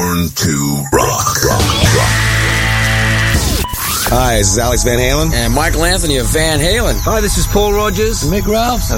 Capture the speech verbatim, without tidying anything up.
Born to rock. rock, rock. Hi, this is Alex Van Halen. And Michael Anthony of Van Halen. Hi, this is Paul Rogers. Mick Ralph.